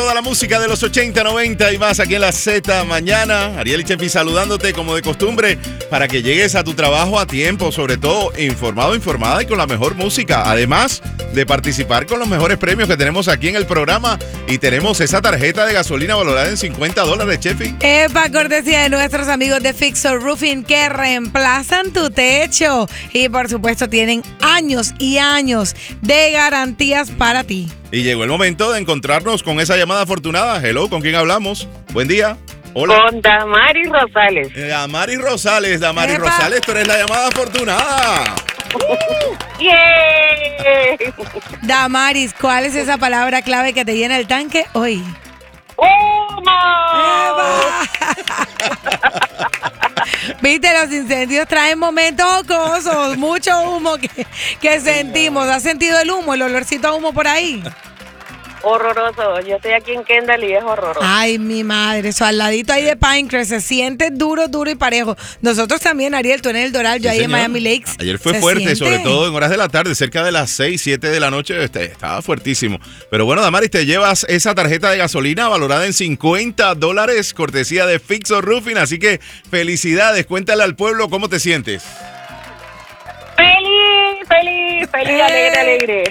Toda la música de los 80, 90 y más aquí en la Z mañana. Ariel y Chefi saludándote como de costumbre para que llegues a tu trabajo a tiempo, sobre todo informado, informada y con la mejor música. Además de participar con los mejores premios que tenemos aquí en el programa. Y tenemos esa tarjeta de gasolina valorada en $50, Chefi. Epa, cortesía de nuestros amigos de Fixer Roofing que reemplazan tu techo. Y por supuesto tienen años y años de garantías para ti. Y llegó el momento de encontrarnos con esa llamada afortunada. Hello, ¿con quién hablamos? Buen día. Hola. Con Damaris Rosales. Damaris Rosales, Damaris ¡Epa! Rosales, tú eres la llamada afortunada. ¡Yay! Damaris, ¿cuál es esa palabra clave que te llena el tanque hoy? ¡Humo! Viste, los incendios traen momentos jocosos, mucho humo que sentimos. ¿Has sentido el humo, el olorcito a humo por ahí? Horroroso. Yo estoy aquí en Kendall y es horroroso. Ay, mi madre, eso al ladito ahí de Pinecrest se siente duro, duro y parejo. Nosotros también, Ariel, tú en el Doral, yo Sí, ahí en señor. Miami Lakes. Ayer fue ¿Se fuerte, siente? sobre todo en horas de la tarde, cerca de las 6, 7 de la noche, estaba fuertísimo. Pero bueno, Damaris, te llevas esa tarjeta de gasolina valorada en $50, cortesía de Fixer Roofing, así que felicidades, cuéntale al pueblo cómo te sientes. ¡Feliz, feliz, feliz, alegre, alegre!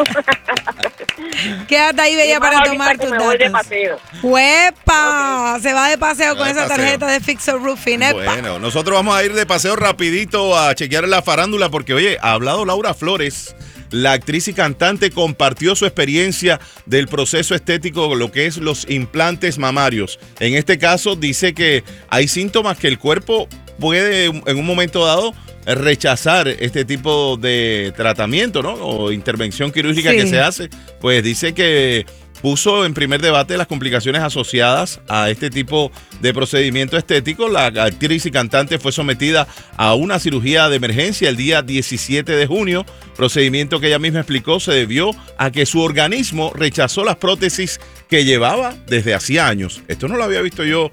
Quédate ahí, bella, Y para vamos tomar ahorita tus que me voy de datos. paseo. ¡Huepa! Okay. Se va de paseo con de esa paseo. tarjeta de Fixer Roofing. ¡Epa! Bueno, nosotros vamos a ir de paseo rapidito a chequear la farándula porque, oye, ha hablado Laura Flores. La actriz y cantante compartió su experiencia del proceso estético, lo que es los implantes mamarios. En este caso dice que hay síntomas que el cuerpo puede en un momento dado rechazar este tipo de tratamiento, ¿no? O intervención quirúrgica Sí. que se hace. Pues dice que puso en primer debate las complicaciones asociadas a este tipo de procedimiento estético. La actriz y cantante fue sometida a una cirugía de emergencia el día 17 de junio. Procedimiento que ella misma explicó se debió a que su organismo rechazó las prótesis que llevaba desde hacía años. Esto no lo había visto yo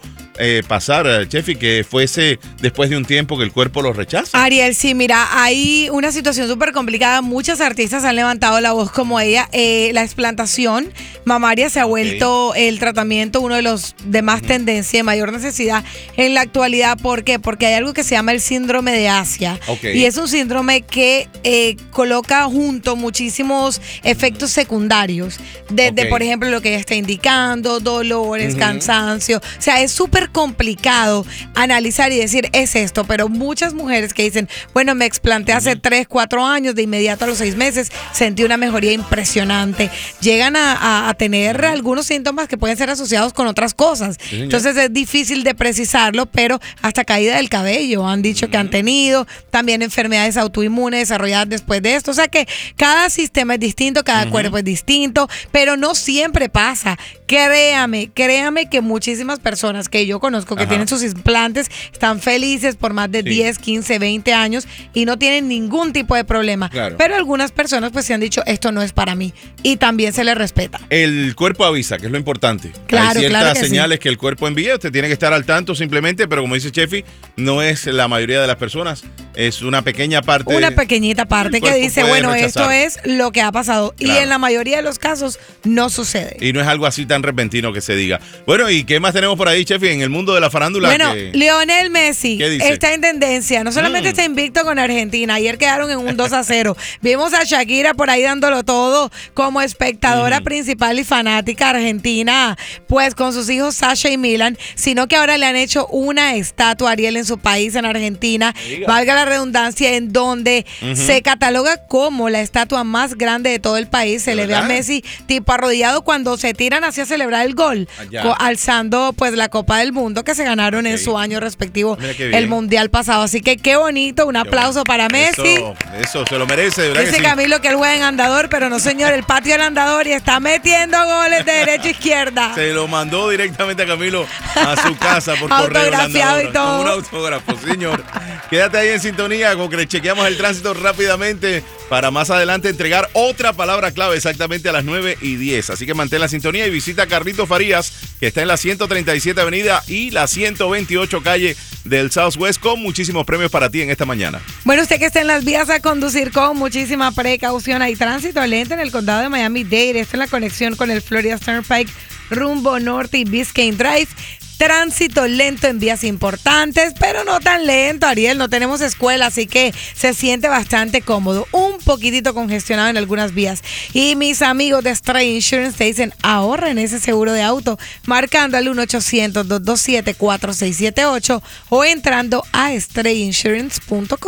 pasar, Chefi, que fuese después de un tiempo que el cuerpo lo rechaza. Ariel, sí, mira, hay una situación súper complicada. Muchas artistas han levantado la voz como ella. La explantación mamaria se ha vuelto el tratamiento uno de los de más tendencia, de mayor necesidad en la actualidad. ¿Por qué? Porque hay algo que se llama el síndrome de Asia. Y es un síndrome que coloca junto muchísimos efectos secundarios. Desde, por ejemplo, lo que ella está indicando, dolores, cansancio. O sea, es súper complicado analizar y decir, es esto. Pero muchas mujeres que dicen, bueno, me explanté hace 3, 4 años, de inmediato a los 6 meses, sentí una mejoría impresionante. Llegan a tener algunos síntomas que pueden ser asociados con otras cosas. Sí, entonces es difícil de precisarlo, pero hasta caída del cabello han dicho que han tenido, también enfermedades autoinmunes desarrolladas después de esto. O sea que cada sistema es distinto, cada cuerpo es distinto, pero no siempre pasa. Créame que muchísimas personas que yo conozco que tienen sus implantes están felices por más de 10, 15, 20 años y no tienen ningún tipo de problema. Claro. Pero algunas personas pues se han dicho, esto no es para mí, y también se les respeta. El cuerpo avisa, que es lo importante. Claro, hay ciertas claro que señales que el cuerpo envía, usted tiene que estar al tanto simplemente, pero como dice Chefi, no es la mayoría de las personas, es una pequeña parte. Una pequeñita parte el que cuerpo dice, puede bueno, rechazar. esto es lo que ha pasado. Claro. Y en la mayoría de los casos no sucede. Y no es algo así tan repentino que se diga. Bueno, ¿y qué más tenemos por ahí, Chefi, en el mundo de la farándula? Bueno, Lionel Messi ¿Qué dice? está en tendencia. No solamente está invicto con Argentina. Ayer quedaron en un 2-0. Vimos a Shakira por ahí dándolo todo como espectadora principal y fanática argentina, pues con sus hijos Sasha y Milan, sino que ahora le han hecho una estatua a Ariel en su país, en Argentina, valga la redundancia, en donde se cataloga como la estatua más grande de todo el país. Se le ve a Messi tipo arrodillado cuando se tiran hacia celebrar el gol, alzando pues la Copa del Mundo que se ganaron en su año respectivo, el Mundial pasado. Así que qué bonito, un aplauso para Messi. Eso se lo merece, de verdad. Dice que sí. Camilo que él juega en andador, pero no señor, el patio del andador y está metiendo goles de derecha a izquierda. Se lo mandó directamente a Camilo a su casa por correo. Autografiado y todo. Con un autógrafo, señor. Quédate ahí en sintonía con que chequeamos el tránsito rápidamente para más adelante entregar otra palabra clave exactamente a las 9:10. Así que mantén la sintonía y visita Carlitos Farías, que está en la 137 Avenida y la 128 calle del Southwest, con muchísimos premios para ti en esta mañana. Bueno, usted que está en las vías a conducir con muchísima precaución. Hay tránsito lento en el condado de Miami-Dade. Está en la conexión con el Florida Turnpike rumbo norte y Biscayne Drive. Tránsito lento en vías importantes, pero no tan lento, Ariel. No tenemos escuela, así que se siente bastante cómodo. Un poquitito congestionado en algunas vías. Y mis amigos de Stray Insurance te dicen, ahorra en ese seguro de auto, marcando al 1-800-227-4678 o entrando a strayinsurance.com.